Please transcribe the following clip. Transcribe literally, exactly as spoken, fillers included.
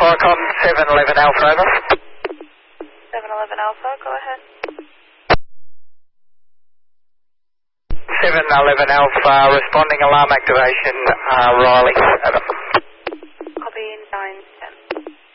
Qualcomm seven eleven Alpha, over. seven eleven Alpha, go ahead. seven eleven Alpha, responding alarm activation, uh, Riley, over.